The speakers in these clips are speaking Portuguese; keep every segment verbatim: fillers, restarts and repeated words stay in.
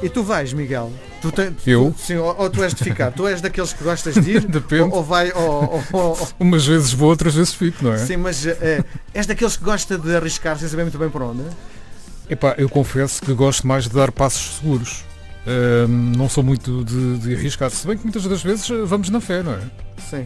E tu vais, Miguel? Tu te, Eu? Tu, sim, ou, ou tu és de ficar? Tu és daqueles que gostas de ir? Depende. Ou, ou vai... Ou, ou, ou... Umas vezes vou, outras vezes fico, não é? Sim, mas é, és daqueles que gosta de arriscar sem saber muito bem por onde? Epá, eu confesso que gosto mais de dar passos seguros. Uh, não sou muito de, de arriscar, se bem que muitas das vezes vamos na fé, não é? Sim.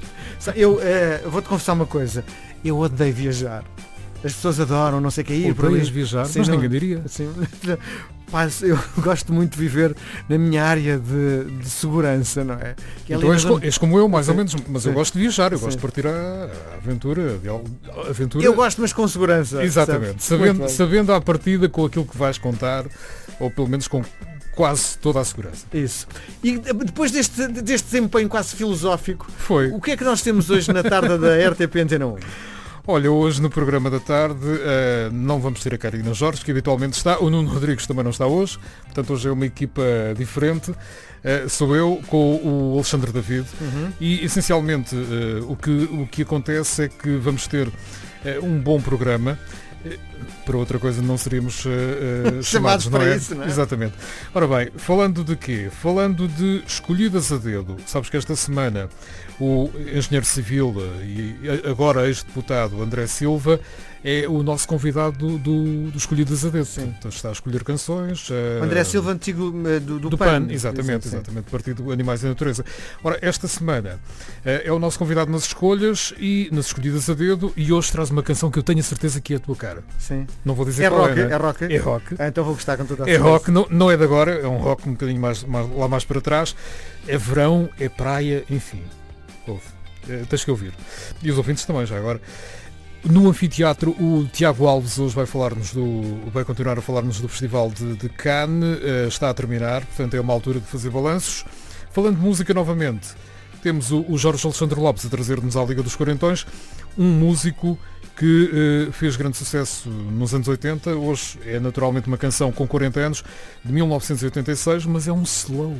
Eu uh, vou-te confessar uma coisa. Eu odeio viajar. As pessoas adoram, não sei o que, ir por aí. Odeias viajar, sim, mas não, ninguém diria. Sim, pá, eu gosto muito de viver na minha área de, de segurança, não é? Que é então és, zona... és como eu, mais sim, ou menos, mas sim, eu gosto de viajar, eu sim, gosto de partir à aventura, de aventura. Eu gosto, mas com segurança. Exatamente, sabendo, sabendo à partida com aquilo que vais contar, ou pelo menos com quase toda a segurança. Isso. E depois deste, deste desempenho quase filosófico, foi. O que é que nós temos hoje na tarde da R T P Antena um? Olha, hoje no programa da tarde uh, não vamos ter a Karina Jorge, que habitualmente está, o Nuno Rodrigues também não está hoje, portanto hoje é uma equipa diferente, uh, sou eu com o Alexandre David, uhum. E essencialmente uh, o, que, o que acontece é que vamos ter uh, um bom programa. Para outra coisa não seríamos uh, uh, chamados, não para é? Isso, não é? Exatamente. Ora bem, falando de quê? Falando de escolhidas a dedo. Sabes que esta semana o engenheiro civil e agora ex-deputado André Silva é o nosso convidado do, do, do Escolhidas a Dedo. Sim. Então está a escolher canções. Uh, André Silva, antigo uh, do, do, do P A N. P A N, exatamente, sim, exatamente, Partido Animais e Natureza. Ora, esta semana uh, é o nosso convidado nas escolhas e nas Escolhidas a Dedo, e hoje traz uma canção que eu tenho a certeza que é a tua cara. Sim. Não vou dizer é qual rock, é, né? é rock. É rock. Ah, então vou gostar com toda a É rock, não, não é de agora, é um rock um bocadinho mais, mais, lá mais para trás. É verão, é praia, enfim. Ouve. É, tens que ouvir. E os ouvintes também, já agora. No anfiteatro, o Tiago Alves hoje vai falar-nos do, vai continuar a falar-nos do Festival de, de Cannes, uh, está a terminar, portanto é uma altura de fazer balanços. Falando de música novamente, temos o, o Jorge Alexandre Lopes a trazer-nos à Liga dos Quarentões, um músico que uh, fez grande sucesso nos anos oitenta, hoje é naturalmente uma canção com quarenta anos, de mil novecentos e oitenta e seis, mas é um slow.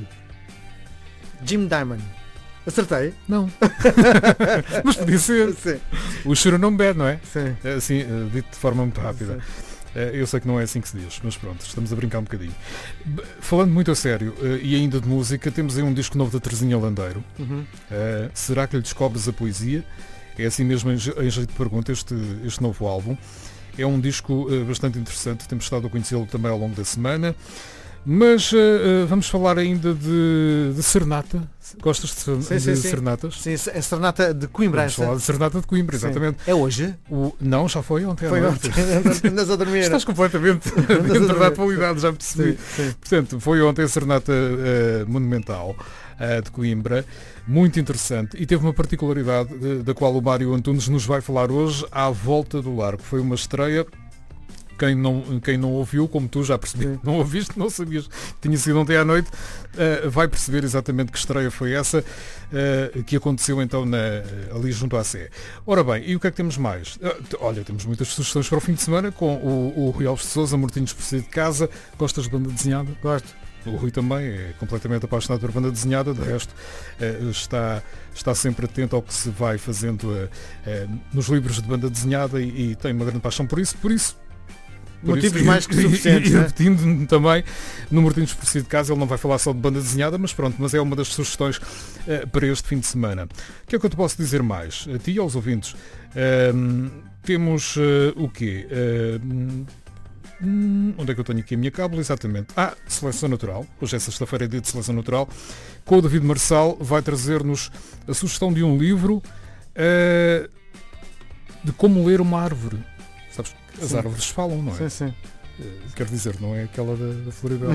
Jim Diamond. Acertei? Não. Mas podia ser. Sim. O Shouldn't Known Bad, não é? Sim. Assim, dito de forma muito rápida. Sim. Eu sei que não é assim que se diz, mas pronto, estamos a brincar um bocadinho. Falando muito a sério, e ainda de música, temos aí um disco novo da Terezinha Landeiro. Uhum. Uh, será que lhe descobres a poesia? É assim mesmo em jeito de pergunta este, este novo álbum. É um disco uh, bastante interessante, temos estado a conhecê-lo também ao longo da semana. Mas uh, uh, vamos falar ainda de, de serenata. Gostas de, sim, de sim, serenatas? Sim, é serenata de Coimbra. Vamos falar de serenata de Coimbra, sim. Exatamente. É hoje? O, não, já foi ontem. Foi ontem. Andas a dormir. Estás completamente dentro da atualidade, já percebi. Sim, sim. Portanto, foi ontem a serenata uh, monumental uh, de Coimbra. Muito interessante. E teve uma particularidade uh, da qual o Mário Antunes nos vai falar hoje, à volta do largo. Foi uma estreia. Quem não, quem não ouviu, como tu já percebi, sim. Não ouviste, não sabias, tinha sido ontem à noite, uh, vai perceber exatamente que estreia foi essa uh, que aconteceu então na, ali junto à Sé. Ora bem, e o que é que temos mais? Uh, olha, temos muitas sugestões para o fim de semana com o, o Rui Alves de Sousa, Mortinhos por sair de casa. Gostas de banda desenhada? Gosto. O Rui também é completamente apaixonado por banda desenhada, de resto uh, está, está sempre atento ao que se vai fazendo uh, uh, nos livros de banda desenhada e, e tem uma grande paixão por isso, por isso Por motivos isso, mais que suficientes. E, e, né? repetindo também, no Mortinhos por si de casa, ele não vai falar só de banda desenhada, mas pronto, mas é uma das sugestões uh, para este fim de semana. O que é que eu te posso dizer mais? A ti e aos ouvintes. Uh, temos uh, o quê? Uh, hum, onde é que eu tenho aqui a minha cábula? Exatamente. Ah, Seleção Natural. Hoje é sexta-feira, é dia de Seleção Natural. Com o David Marçal vai trazer-nos a sugestão de um livro uh, de como ler uma árvore. Sabes? As sim. árvores falam, não é? Sim, sim. Quero dizer, não é aquela da, da Floribela.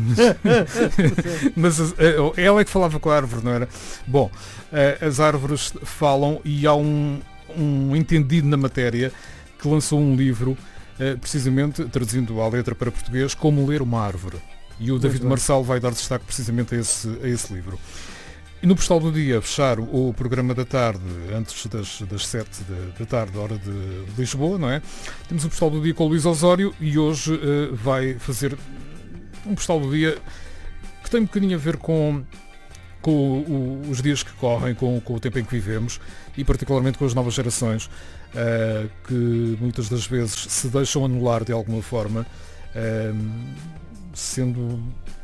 Mas uh, ela é que falava com a árvore, não era? Bom, uh, as árvores falam e há um, um entendido na matéria que lançou um livro, uh, precisamente, traduzindo a letra para português, Como Ler uma Árvore. E o David Marçal vai dar destaque precisamente a esse, a esse livro. E no Postal do Dia, fechar o programa da tarde, antes das, das sete da, da tarde, hora de Lisboa, não é? Temos o Postal do Dia com o Luís Osório e hoje uh, vai fazer um Postal do Dia que tem um bocadinho a ver com, com o, o, os dias que correm, com, com o tempo em que vivemos e particularmente com as novas gerações, uh, que muitas das vezes se deixam anular de alguma forma, uh, sendo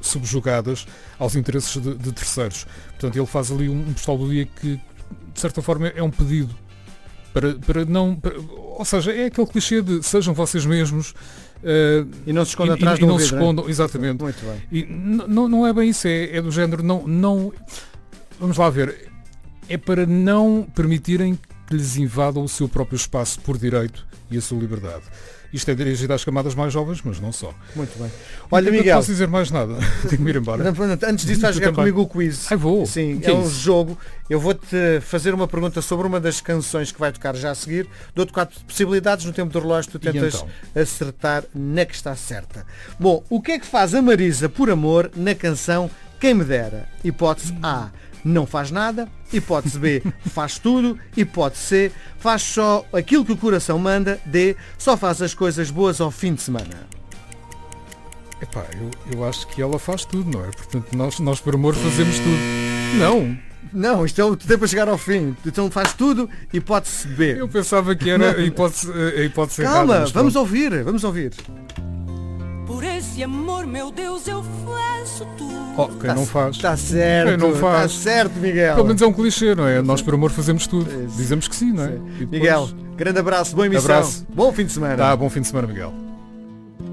subjugadas aos interesses de, de terceiros. Portanto, ele faz ali um, um postal do dia que, de certa forma, é um pedido para, para não... Para, ou seja, é aquele clichê de sejam vocês mesmos. Uh, e não se escondam e, atrás e, de um e não vidro, se escondam, exatamente. Muito bem. E não, não é bem isso, é, é do género, não, não... Vamos lá ver. É para não permitirem que lhes invadam o seu próprio espaço por direito e a sua liberdade. Isto é dirigido às camadas mais jovens, mas não só. Muito bem. Olha, não Miguel... posso dizer mais nada. Tenho que me ir embora. Antes disso, vais jogar comigo o quiz. Ai, vou. Sim, é, é um isso? jogo. Eu vou-te fazer uma pergunta sobre uma das canções que vai tocar já a seguir. Dou-te quatro possibilidades no tempo do relógio. Tu tentas então? acertar na que está certa. Bom, o que é que faz a Marisa por amor na canção Quem Me Dera? Hipótese A. Não faz nada. Hipótese B, faz tudo. Hipótese C, faz só aquilo que o coração manda. D, só faz as coisas boas ao fim de semana. Epá, eu, eu acho que ela faz tudo, não é? Portanto, nós, nós por amor fazemos tudo. Não! Não, isto é o tempo para chegar ao fim. Então faz tudo. Hipótese B. Eu pensava que era a hipótese, a hipótese Calma, errada, vamos pronto. ouvir, vamos ouvir. Por esse amor, meu Deus, eu faço tudo. Oh, quem Tá, não faz? Está certo, Quem não faz? está certo, Miguel. Pelo menos é um clichê, não é? Nós por amor fazemos tudo. Isso. Dizemos que sim, não é? Sim. E depois- Miguel, grande abraço, boa emissão. Abraço. Bom fim de semana. Tá, bom fim de semana, Miguel.